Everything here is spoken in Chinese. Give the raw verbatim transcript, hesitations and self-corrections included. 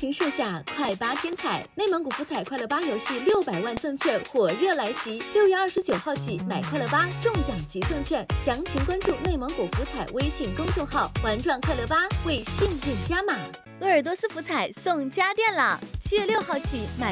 情树下快八天彩，内蒙古福彩快乐八游戏六百万赠券火热来袭，六月二十九号起买快乐八中奖即赠券，详情关注内蒙古福彩微信公众号，玩转快乐八为幸运加码。鄂尔多斯福彩送家电了，七月六号起买